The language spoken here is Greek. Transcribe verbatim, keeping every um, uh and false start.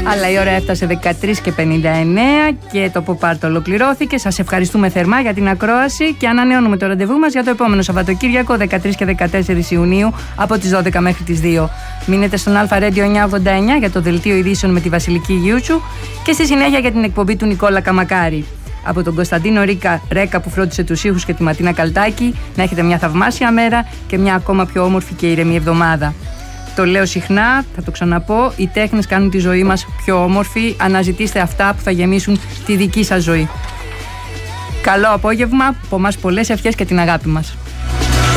Αλλά η ώρα έφτασε δεκατρείς και πενήντα εννέα και το Pop Art ολοκληρώθηκε. Σας ευχαριστούμε θερμά για την ακρόαση και ανανεώνουμε το ραντεβού μας για το επόμενο Σαββατοκύριακο δεκατρείς και δεκατέσσερις Ιουνίου από τις δώδεκα μέχρι τις δύο. Μείνετε στον Αλφα Radio εννιακόσια ογδόντα εννιά για το δελτίο ειδήσεων με τη Βασιλική Γιούτσου και στη συνέχεια για την εκπομπή του Νικόλα Καμακάρη. Από τον Κωνσταντίνο Ρίκα Ρέκα που φρόντισε τους ήχους και τη Ματίνα Καλτάκη, να έχετε μια θαυμάσια μέρα και μια ακόμα πιο όμορφη και ήρεμη εβδομάδα. Το λέω συχνά, θα το ξαναπώ, οι τέχνες κάνουν τη ζωή μας πιο όμορφη. Αναζητήστε αυτά που θα γεμίσουν τη δική σας ζωή. Καλό απόγευμα, από εμάς πολλές ευχές και την αγάπη μας.